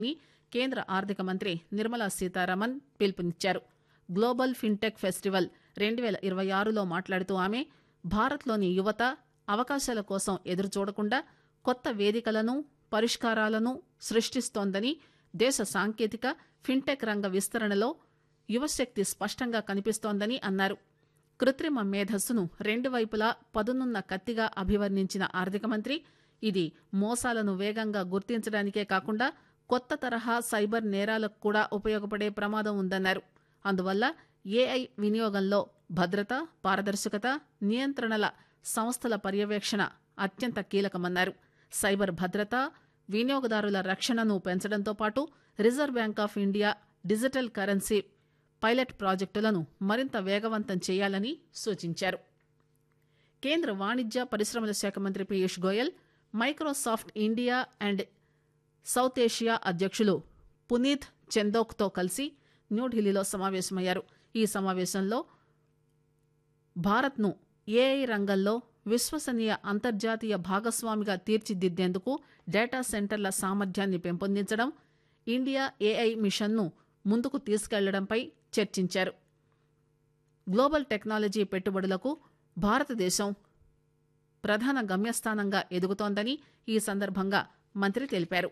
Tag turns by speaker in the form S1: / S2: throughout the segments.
S1: అని కేంద్ర ఆర్థిక మంత్రి నిర్మలా సీతారామన్ పిలుపునిచ్చారు. గ్లోబల్ ఫిన్టెక్ ఫెస్టివల్ 2026లో మాట్లాడుతూ ఆమె భారత్లోని యువత అవకాశాల కోసం ఎదురుచూడకుండా కొత్త వేదికలను పరిష్కారాలను సృష్టిస్తోందని, దేశ సాంకేతిక ఫిన్టెక్ రంగ విస్తరణలో యువశక్తి స్పష్టంగా కనిపిస్తోందని అన్నారు. కృత్రిమ మేధస్సును రెండు వైపులా పదునున్న కత్తిగా అభివర్ణించిన ఆర్థిక మంత్రి ఇది మోసాలను వేగంగా గుర్తించడానికే కాకుండా కొత్త తరహా సైబర్ నేరాలకు కూడా ఉపయోగపడే ప్రమాదం ఉందన్నారు. అందువల్ల ఏఐ వినియోగంలో భద్రత, పారదర్శకత, నియంత్రణల సంస్థల పర్యవేక్షణ అత్యంత కీలకమన్నారు. సైబర్ భద్రత, వినియోగదారుల రక్షణను పెంచడంతో పాటు reserve bank of India digital currency pilot ప్రాజెక్టులను మరింత వేగవంతం చేయాలని సూచించారు. కేంద్ర వాణిజ్య పరిశ్రమల శాఖ మంత్రి Piyush Goyal Microsoft India and south Asia అధ్యక్షులు పునీత్ చందోక్తో కలిసి న్యూఢిల్లీలో సమావేశమయ్యారు. ఈ సమావేశంలో భారత్ను ఏఐ రంగంలో విశ్వసనీయ అంతర్జాతీయ భాగస్వామిగా తీర్చిదిద్దేందుకు డేటా సెంటర్ల సామర్థ్యాన్ని పెంపొందించడం, ఇండియా ఏఐ మిషన్ను ముందుకు తీసుకెళ్లడంపై చర్చించారు. గ్లోబల్ టెక్నాలజీ పెట్టుబడులకు భారతదేశం ప్రధాన గమ్యస్థానంగా ఎదుగుతోందని ఈ సందర్భంగా మంత్రి తెలిపారు.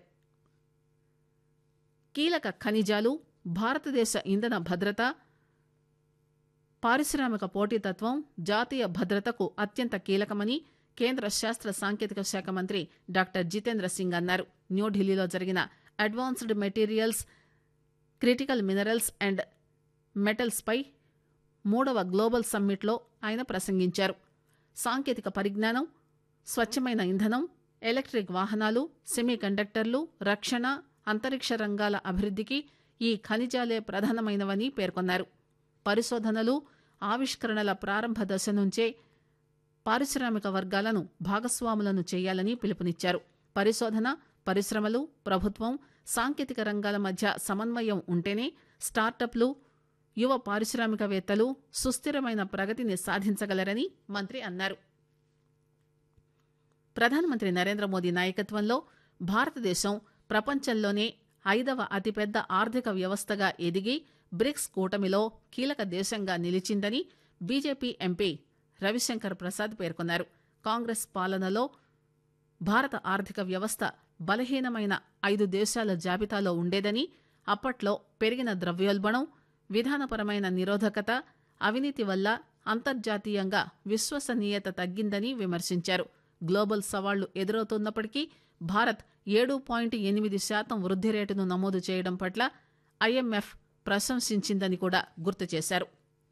S1: కీలక ఖనిజాలు, భారతదేశ ఇంధన భద్రత, పారిశ్రామిక పోటీతత్వం జాతీయ భద్రతకు అత్యంత కీలకమని కేంద్ర శాస్త్ర సాంకేతిక శాఖ మంత్రి డాక్టర్ జితేంద్ర సింగ్ అన్నారు. న్యూఢిల్లీలో జరిగిన advanced materials, critical minerals and metals పై 3వ గ్లోబల్ సమ్మిట్లో ఆయన ప్రసంగించారు. సాంకేతిక పరిజ్ఞానం, స్వచ్ఛమైన ఇంధనం, ఎలక్ట్రిక్ వాహనాలు, సెమీ కండక్టర్లు, రక్షణ, అంతరిక్ష రంగాల అభివృద్ధికి ఈ ఖనిజాలే ప్రధానమైనవని పేర్కొన్నారు. పరిశోధనలు, ఆవిష్కరణల ప్రారంభ దశ నుంచే పారిశ్రామిక వర్గాలను భాగస్వాములను చేయాలని పిలుపునిచ్చారు. పరిశోధన, పరిశ్రమలు, ప్రభుత్వం, సాంకేతిక రంగాల మధ్య సమన్వయం ఉంటేనే స్టార్టప్లు, యువ పారిశ్రామికవేత్తలు సుస్థిరమైన ప్రగతిని సాధించగలరని మంత్రి అన్నారు. ప్రధానమంత్రి నరేంద్ర మోదీ నాయకత్వంలో భారతదేశం ప్రపంచంలోనే 5వ అతిపెద్ద ఆర్థిక వ్యవస్థగా ఎదిగి బ్రిక్స్ కూటమిలో కీలక దేశంగా నిలిచిందని బీజేపీ ఎంపీ రవిశంకర్ ప్రసాద్ పేర్కొన్నారు. కాంగ్రెస్ పాలనలో భారత ఆర్థిక వ్యవస్థ బలహీనమైన 5 దేశాల జాబితాలో ఉండేదని, అప్పట్లో పెరిగిన ద్రవ్యోల్బణం, విధానపరమైన నిరోధకత, అవినీతి వల్ల అంతర్జాతీయంగా విశ్వసనీయత తగ్గిందని విమర్శించారు. గ్లోబల్ సవాళ్లు ఎదురవుతున్నప్పటికీ భారత్ 7.8% వృద్ధి రేటును నమోదు చేయడం పట్ల ఐఎంఎఫ్ ప్రశంసించిందని కూడా గుర్తు చేశారు.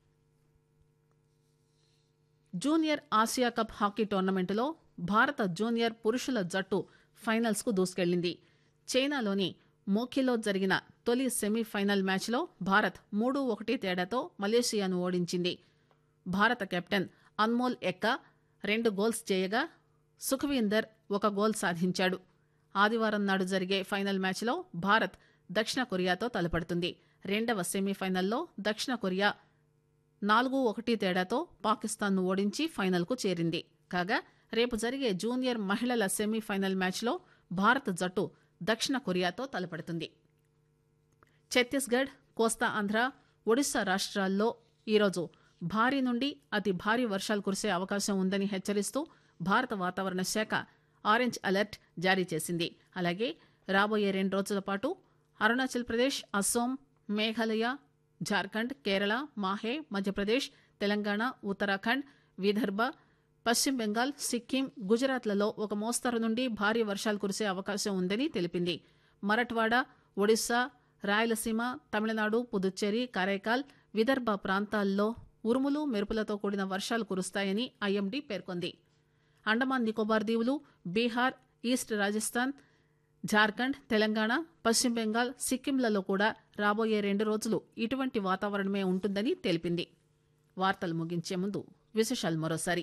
S1: జూనియర్ ఆసియా కప్ హాకీ టోర్నమెంటులో భారత జూనియర్ పురుషుల జట్టు ఫైనల్స్ కు దూసుకెళ్లింది. చైనాలోని మోఖిలో జరిగిన తొలి సెమీఫైనల్ మ్యాచ్లో భారత్ 3-1 తేడాతో మలేషియాను ఓడించింది. భారత కెప్టెన్ అన్మోల్ ఎక్కా 2 గోల్స్ చేయగా సుఖవీందర్ 1 గోల్ సాధించాడు. ఆదివారం నాడు జరిగే ఫైనల్ మ్యాచ్లో భారత్ దక్షిణ కొరియాతో తలపడుతుంది. 2వ సెమీఫైనల్లో దక్షిణ కొరియా 4-1 తేడాతో పాకిస్తాన్ను ఓడించి ఫైనల్కు చేరింది. కాగా రేపు జరిగే జూనియర్ మహిళల సెమీఫైనల్ మ్యాచ్లో భారత జట్టు దక్షిణ కొరియాతో తలపడుతుంది. ఛత్తీస్గఢ్, కోస్తా ఆంధ్ర, ఒడిశా రాష్ట్రాల్లో ఈరోజు భారీ నుండి అతి భారీ వర్షాలు కురిసే అవకాశం ఉందని హెచ్చరిస్తూ భారత వాతావరణ శాఖ ఆరెంజ్ అలర్ట్ జారీ చేసింది. అలాగే రాబోయే 2 రోజుల పాటు అరుణాచల్ ప్రదేశ్, అస్సోం, మేఘాలయ, జార్ఖండ్, కేరళ, మాహే, మధ్యప్రదేశ్, తెలంగాణ, ఉత్తరాఖండ్, విదర్భ, పశ్చిమ బెంగాల్, సిక్కిం, గుజరాత్లలో ఒక మోస్తరు నుండి భారీ వర్షాలు కురిసే అవకాశం ఉందని తెలిపింది. మరఠ్వాడ, ఒడిశా, రాయలసీమ, తమిళనాడు, పుదుచ్చేరి, కరైకాల్, విదర్భ ప్రాంతాల్లో ఉరుములు, మెరుపులతో కూడిన వర్షాలు కురుస్తాయని ఐఎండీ పేర్కొంది. అండమాన్ నికోబార్ దీవులు, బీహార్, ఈస్ట్ రాజస్థాన్, జార్ఖండ్, తెలంగాణ, పశ్చిమ బెంగాల్, సిక్కింలలో కూడా రాబోయే 2 రోజులు ఇటువంటి వాతావరణమే ఉంటుందని తెలిపింది. వార్తలు ముగించే ముందు విశేషాలు మరోసారి.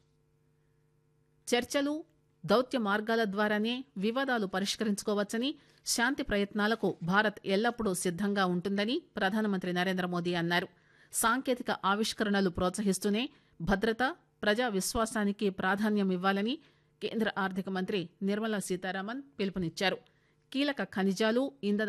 S1: చర్చలు, దౌత్య మార్గాల ద్వారానే వివాదాలు పరిష్కరించుకోవచ్చని, శాంతి ప్రయత్నాలకు భారత్ ఎల్లప్పుడూ సిద్దంగా ఉంటుందని ప్రధానమంత్రి నరేంద్ర మోదీ అన్నారు. సాంకేతిక ఆవిష్కరణలు ప్రోత్సహిస్తూనే భద్రత, ప్రజా విశ్వాసానికి ప్రాధాన్యం ఇవ్వాలని కేంద్ర ఆర్థిక మంత్రి నిర్మలా సీతారామన్ పిలుపునిచ్చారు. కీలక ఖనిజాలు ఇంధన